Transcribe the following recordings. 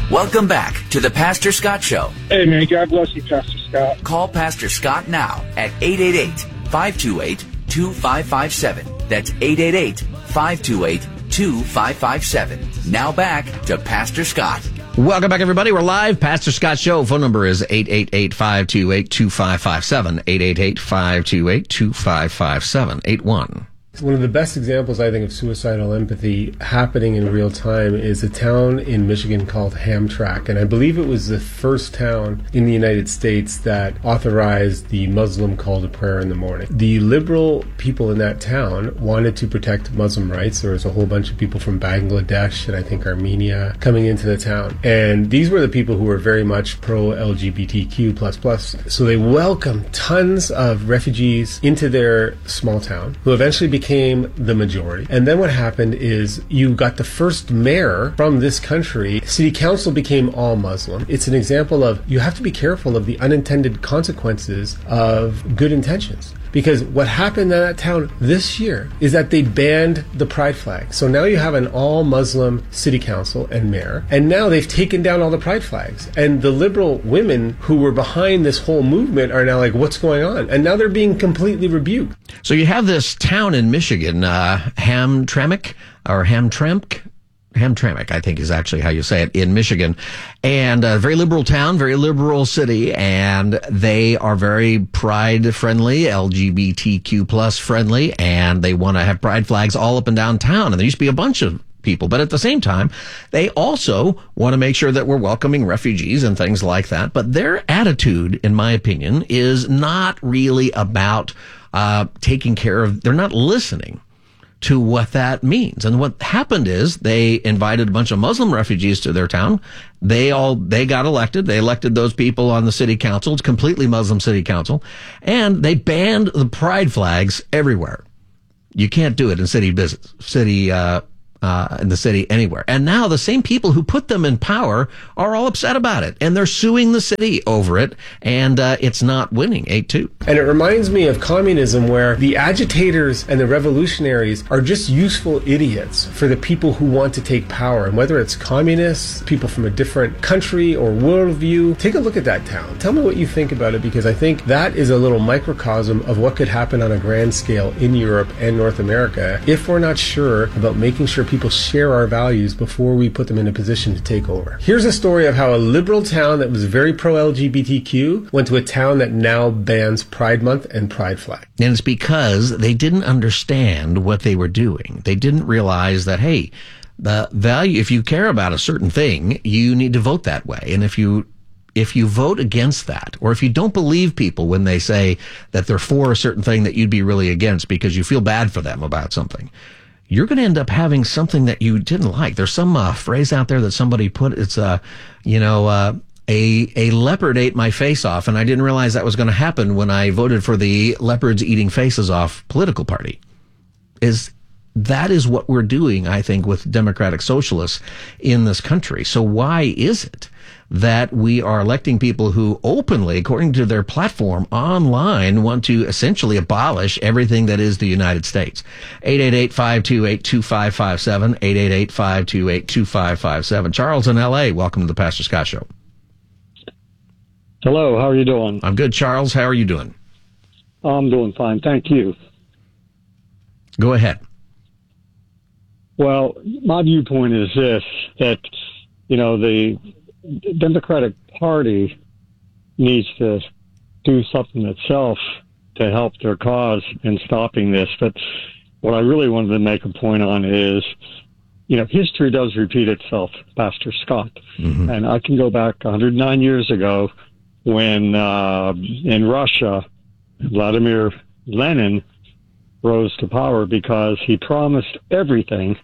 Welcome back to the Pastor Scott Show. Hey, man, God bless you, Pastor Scott. Call Pastor Scott now at 888-528-2557. That's 888-528-2557. Now back to Pastor Scott. Welcome back, everybody. We're live. Pastor Scott Show. Phone number is 888-528-2557. 888-528-2557. 81. One of the best examples, I think, of suicidal empathy happening in real time is a town in Michigan called Hamtramck. And I believe it was the first town in the United States that authorized the Muslim call to prayer in the morning. The liberal people in that town wanted to protect Muslim rights. There was a whole bunch of people from Bangladesh and I think Armenia coming into the town. And these were the people who were very much pro-LGBTQ++. So they welcomed tons of refugees into their small town, who eventually became the majority. And then what happened is you got the first mayor from this country. City council became all Muslim. It's an example of you have to be careful of the unintended consequences of good intentions. Because what happened in that town this year is that they banned the pride flag. So now you have an all-Muslim city council and mayor, and now they've taken down all the pride flags. And the liberal women who were behind this whole movement are now like, what's going on? And now they're being completely rebuked. So you have this town in Michigan, Hamtramck, I think is actually how you say it, in Michigan. And a very liberal town, very liberal city, and they are very pride friendly, LGBTQ plus friendly, and they want to have pride flags all up and down town. And there used to be a bunch of people, but at the same time, they also want to make sure that we're welcoming refugees and things like that. But their attitude, in my opinion, is not really about taking care of, they're not listening to what that means. And what happened is they invited a bunch of Muslim refugees to their town. They got elected. They elected those people on the city council. It's completely Muslim city council. And they banned the pride flags everywhere. You can't do it in in the city anywhere. And now the same people who put them in power are all upset about it. And they're suing the city over it. And it's not winning 8-2. And it reminds me of communism, where the agitators and the revolutionaries are just useful idiots for the people who want to take power. And whether it's communists, people from a different country or worldview, take a look at that town. Tell me what you think about it, because I think that is a little microcosm of what could happen on a grand scale in Europe and North America if we're not sure about making sure people share our values before we put them in a position to take over. Here's a story of how a liberal town that was very pro-LGBTQ went to a town that now bans Pride Month and Pride Flag. And it's because they didn't understand what they were doing. They didn't realize that, hey, the value, if you care about a certain thing, you need to vote that way. And if you vote against that, or if you don't believe people when they say that they're for a certain thing that you'd be really against because you feel bad for them about something, you're going to end up having something that you didn't like. There's some phrase out there that somebody put. It's a leopard ate my face off, and I didn't realize that was going to happen when I voted for the leopards eating faces off political party. That is what we're doing, I think, with democratic socialists in this country. So why is it that we are electing people who openly, according to their platform online, want to essentially abolish everything that is the United States? 888-528-2557, 888-528-2557. Charles in L.A., welcome to the Pastor Scott Show. Hello, how are you doing? I'm good, Charles. How are you doing? I'm doing fine, thank you. Go ahead. Well, my viewpoint is this, that, the Democratic Party needs to do something itself to help their cause in stopping this. But what I really wanted to make a point on is, history does repeat itself, Pastor Scott. Mm-hmm. And I can go back 109 years ago when in Russia, Vladimir Lenin rose to power because he promised everything,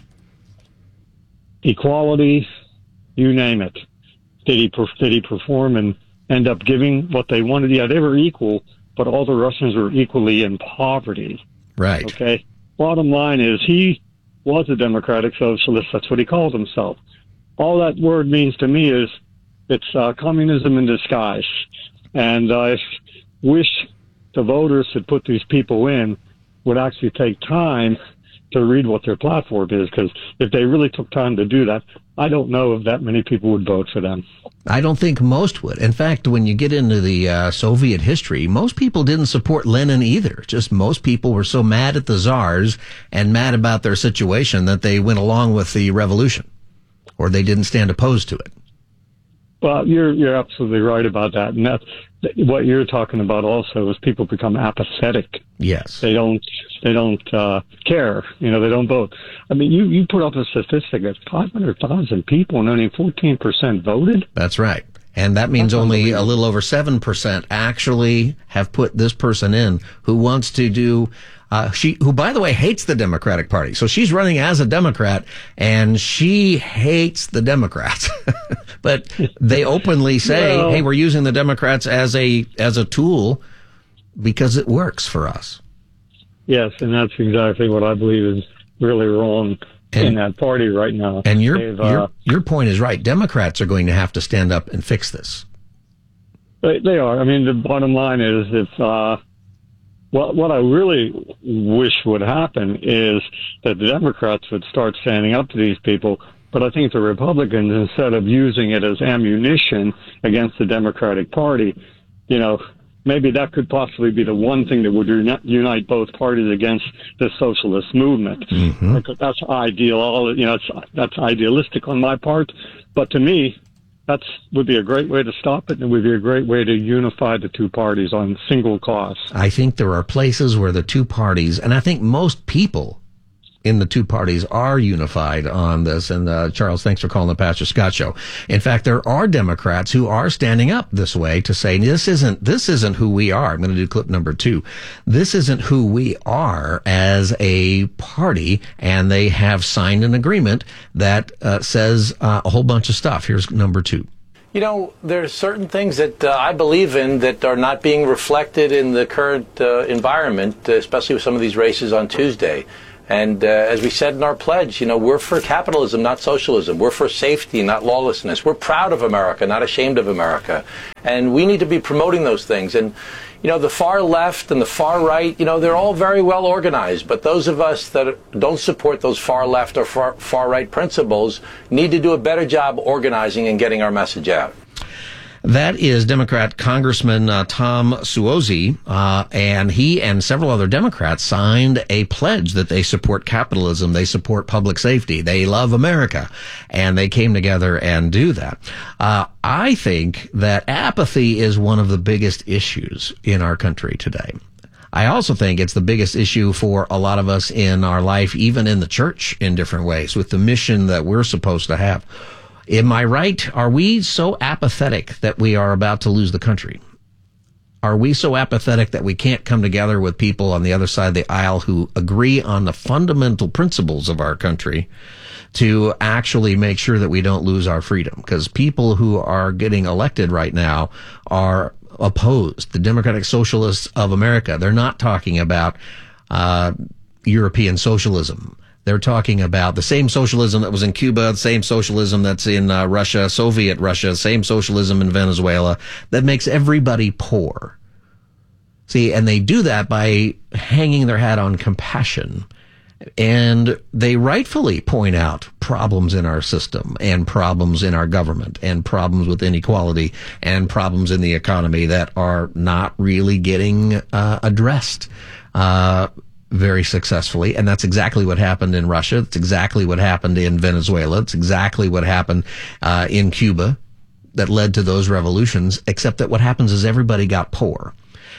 equality, you name it. Did he perform and end up giving what they wanted? Yeah, they were equal, but all the Russians were equally in poverty. Right. Okay. Bottom line is he was a democratic socialist. That's what he called himself. All that word means to me is it's communism in disguise. And I wish the voters that put these people in would actually take time to read what their platform is, because if they really took time to do that, I don't know if that many people would vote for them. I don't think most would. In fact, when you get into the Soviet history, most people didn't support Lenin either. Just most people were so mad at the czars and mad about their situation that they went along with the revolution, or they didn't stand opposed to it. Well, you're absolutely right about that. And that's what you're talking about also is people become apathetic. Yes. They don't care. They don't vote. I mean, you put up a statistic that 500,000 people and only 14% voted. That's right. And that means only a little over 7% actually have put this person in who wants to do, who, by the way, hates the Democratic Party. So she's running as a Democrat, and she hates the Democrats. But they openly say, hey, we're using the Democrats as a tool because it works for us. Yes, and that's exactly what I believe is really wrong in that party right now. And your point is right. Democrats are going to have to stand up and fix this. They are. I mean, the bottom line is if what I really wish would happen is that the Democrats would start standing up to these people. But I think the Republicans, instead of using it as ammunition against the Democratic Party, maybe that could possibly be the one thing that would unite both parties against the socialist movement. Mm-hmm. That's ideal. That's idealistic on my part. But to me, that would be a great way to stop it, and it would be a great way to unify the two parties on single cause. I think there are places where the two parties, and I think most people in the two parties are unified on this. And Charles, thanks for calling the Pastor Scott Show. In fact, there are Democrats who are standing up this way to say this isn't who we are. I'm going to do clip number 2. This isn't who we are as a party, and they have signed an agreement that says a whole bunch of stuff. Here's number 2. There's certain things that I believe in that are not being reflected in the current environment, especially with some of these races on Tuesday. And as we said in our pledge, we're for capitalism, not socialism. We're for safety, not lawlessness. We're proud of America, not ashamed of America. And we need to be promoting those things. And, the far left and the far right, they're all very well organized. But those of us that don't support those far left or far right principles need to do a better job organizing and getting our message out. That is Democrat Congressman Tom Suozzi, and he and several other Democrats signed a pledge that they support capitalism, they support public safety, they love America, and they came together and do that. I think that apathy is one of the biggest issues in our country today. I also think it's the biggest issue for a lot of us in our life, even in the church in different ways, with the mission that we're supposed to have. Am I right? Are we so apathetic that we are about to lose the country? Are we so apathetic that we can't come together with people on the other side of the aisle who agree on the fundamental principles of our country to actually make sure that we don't lose our freedom? Because people who are getting elected right now are opposed. The Democratic Socialists of America, they're not talking about European socialism. They're talking about the same socialism that was in Cuba, the same socialism that's in Russia, Soviet Russia, same socialism in Venezuela that makes everybody poor. See, and they do that by hanging their hat on compassion. And they rightfully point out problems in our system and problems in our government and problems with inequality and problems in the economy that are not really getting addressed very successfully. And that's exactly what happened in Russia. It's exactly what happened in Venezuela. It's exactly what happened in Cuba that led to those revolutions, except that what happens is everybody got poor.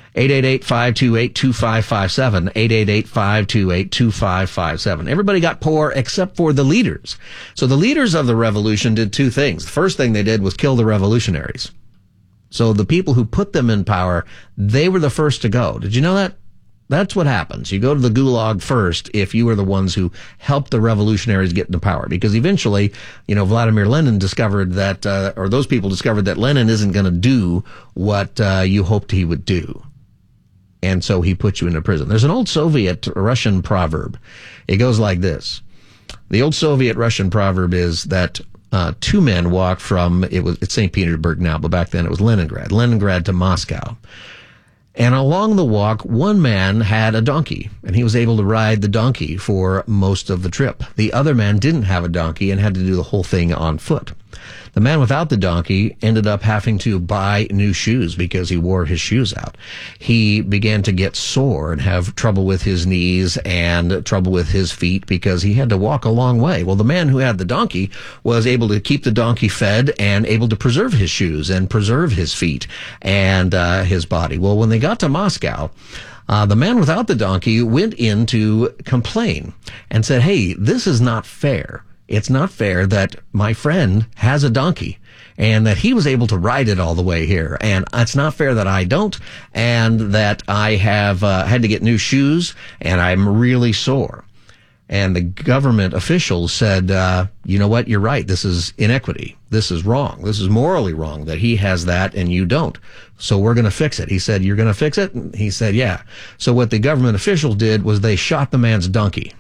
888-528-2557, 888-528-2557. Everybody got poor except for the leaders. So the leaders of the revolution did two things. The first thing they did was kill the revolutionaries. So the people who put them in power, they were the first to go. Did you know that? That's what happens. You go to the gulag first if you were the ones who helped the revolutionaries get into power. Because eventually, Vladimir Lenin discovered that, or those people discovered that Lenin isn't going to do what you hoped he would do. And so he put you into prison. There's an old Soviet Russian proverb. It goes like this. The old Soviet Russian proverb is that two men walked from, it's St. Petersburg now, but back then it was Leningrad to Moscow. And along the walk, one man had a donkey, and he was able to ride the donkey for most of the trip. The other man didn't have a donkey and had to do the whole thing on foot. The man without the donkey ended up having to buy new shoes because he wore his shoes out. He began to get sore and have trouble with his knees and trouble with his feet because he had to walk a long way. Well, the man who had the donkey was able to keep the donkey fed and able to preserve his shoes and preserve his feet and his body. Well, when they got to Moscow, the man without the donkey went in to complain and said, hey, this is not fair. It's not fair that my friend has a donkey and that he was able to ride it all the way here. And it's not fair that I don't, and that I have had to get new shoes and I'm really sore. And the government officials said, you know what? You're right. This is inequity. This is wrong. This is morally wrong that he has that and you don't. So we're going to fix it. He said, you're going to fix it? And he said, yeah. So what the government official did was they shot the man's donkey.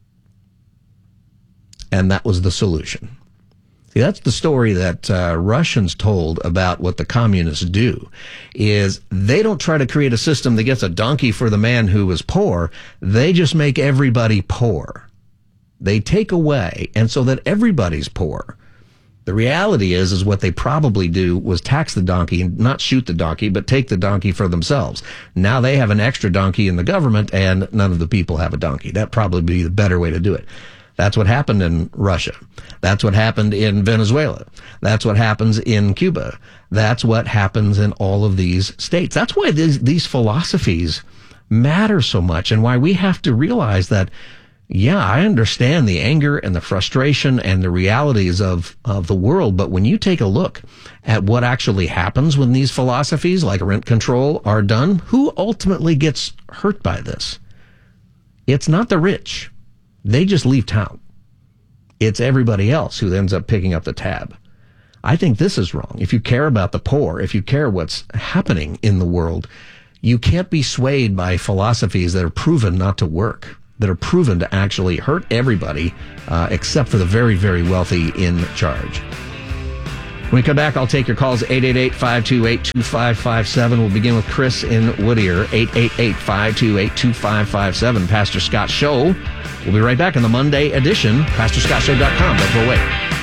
And that was the solution. See, that's the story that Russians told about what the communists do, is they don't try to create a system that gets a donkey for the man who was poor. They just make everybody poor. They take away, and so that everybody's poor. The reality is what they probably do was tax the donkey and not shoot the donkey, but take the donkey for themselves. Now they have an extra donkey in the government, and none of the people have a donkey. That'd probably be the better way to do it. That's what happened in Russia. That's what happened in Venezuela. That's what happens in Cuba. That's what happens in all of these states. That's why these philosophies matter so much, and why we have to realize that, yeah, I understand the anger and the frustration and the realities of the world, but when you take a look at what actually happens when these philosophies like rent control are done, who ultimately gets hurt by this? It's not the rich. They just leave town. It's everybody else who ends up picking up the tab. I think this is wrong. If you care about the poor, if you care what's happening in the world, you can't be swayed by philosophies that are proven not to work, that are proven to actually hurt everybody, except for the very, very wealthy in charge. When we come back, I'll take your calls, 888-528-2557. We'll begin with Chris in Whittier, 888-528-2557. Pastor Scott Show. We'll be right back in the Monday edition, PastorScottShow.com. Don't go away.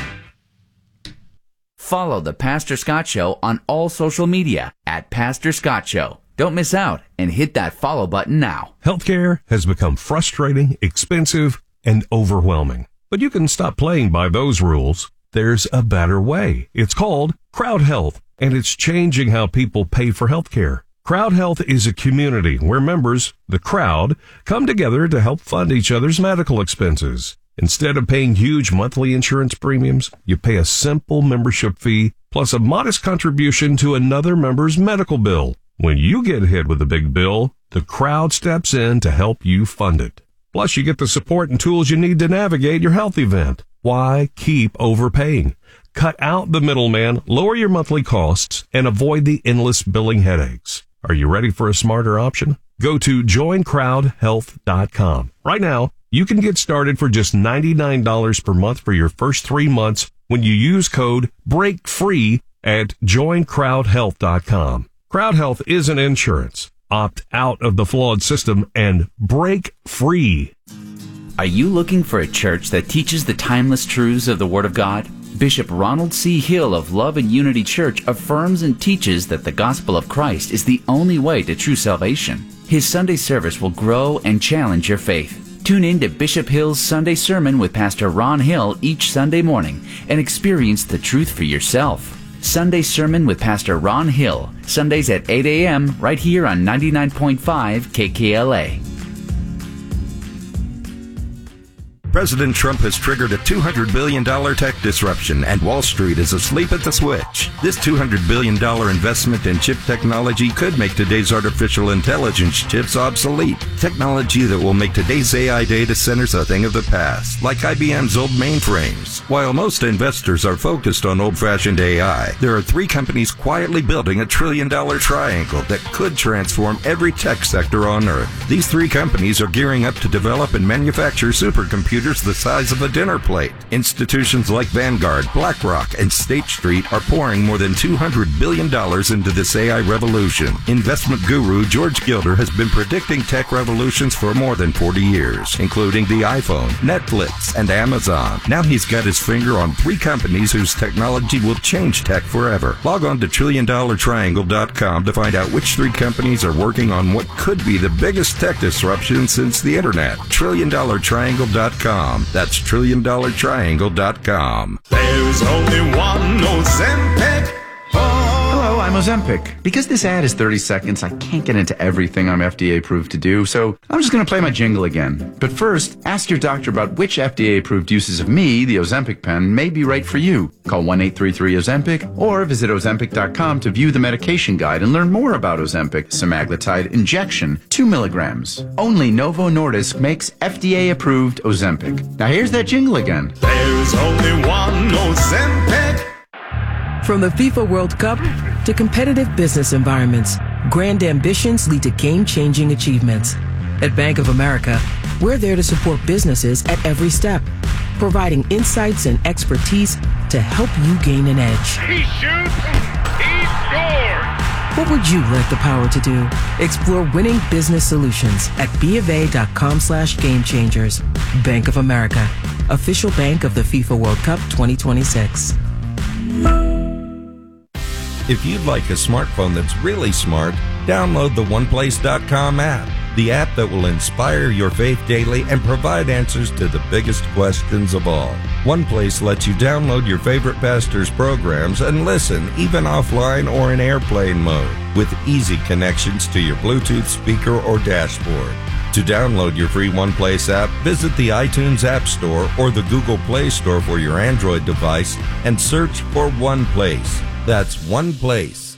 Follow the Pastor Scott Show on all social media at Pastor Scott Show. Don't miss out and hit that follow button now. Healthcare has become frustrating, expensive, and overwhelming. But you can stop playing by those rules. There's a better way. It's called Crowd Health, and it's changing how people pay for healthcare. Crowd Health is a community where members, the crowd, come together to help fund each other's medical expenses. Instead of paying huge monthly insurance premiums, you pay a simple membership fee plus a modest contribution to another member's medical bill. When you get hit with a big bill, the crowd steps in to help you fund it. Plus, you get the support and tools you need to navigate your health event. Why keep overpaying? Cut out the middleman, lower your monthly costs, and avoid the endless billing headaches. Are you ready for a smarter option? Go to joincrowdhealth.com. Right now, you can get started for just $99 per month for your first 3 months when you use code BREAKFREE at joincrowdhealth.com. Crowd Health isn't insurance. Opt out of the flawed system and break free. Are you looking for a church that teaches the timeless truths of the Word of God? Bishop Ronald C. Hill of Love and Unity Church affirms and teaches that the gospel of Christ is the only way to true salvation. His Sunday service will grow and challenge your faith. Tune in to Bishop Hill's Sunday Sermon with Pastor Ron Hill each Sunday morning and experience the truth for yourself. Sunday Sermon with Pastor Ron Hill, Sundays at 8 a.m. right here on 99.5 KKLA. President Trump has triggered a $200 billion tech disruption, and Wall Street is asleep at the switch. This $200 billion investment in chip technology could make today's artificial intelligence chips obsolete. Technology that will make today's AI data centers a thing of the past, like IBM's old mainframes. While most investors are focused on old-fashioned AI, there are 3 companies quietly building a trillion-dollar triangle that could transform every tech sector on Earth. These 3 companies are gearing up to develop and manufacture supercomputers computers the size of a dinner plate. Institutions like Vanguard, BlackRock, and State Street are pouring more than $200 billion into this AI revolution. Investment guru George Gilder has been predicting tech revolutions for more than 40 years, including the iPhone, Netflix, and Amazon. Now he's got his finger on 3 companies whose technology will change tech forever. Log on to TrillionDollarTriangle.com to find out which 3 companies are working on what could be the biggest tech disruption since the internet. TrillionDollarTriangle.com. That's TrillionDollarTriangle.com. There's only one Ozempic. Hello, I'm Ozempic. Because this ad is 30 seconds, I can't get into everything I'm FDA approved to do, so I'm just going to play my jingle again. But first, ask your doctor about which FDA approved uses of me, the Ozempic pen, may be right for you. Call 1-833-OZEMPIC or visit Ozempic.com to view the medication guide and learn more about Ozempic semaglutide injection, 2 milligrams. Only Novo Nordisk makes FDA approved Ozempic. Now here's that jingle again. There's only one Ozempic. From the FIFA World Cup to competitive business environments, grand ambitions lead to game-changing achievements. At Bank of America, we're there to support businesses at every step, providing insights and expertise to help you gain an edge. He shoots, he scores. What would you like the power to do? Explore winning business solutions at BofA.com/gamechangers. Bank of America, official bank of the FIFA World Cup 2026. If you'd like a smartphone that's really smart, download the OnePlace.com app, the app that will inspire your faith daily and provide answers to the biggest questions of all. OnePlace lets you download your favorite pastor's programs and listen even offline or in airplane mode with easy connections to your Bluetooth speaker or dashboard. To download your free OnePlace app, visit the iTunes App Store or the Google Play Store for your Android device and search for OnePlace. That's OnePlace.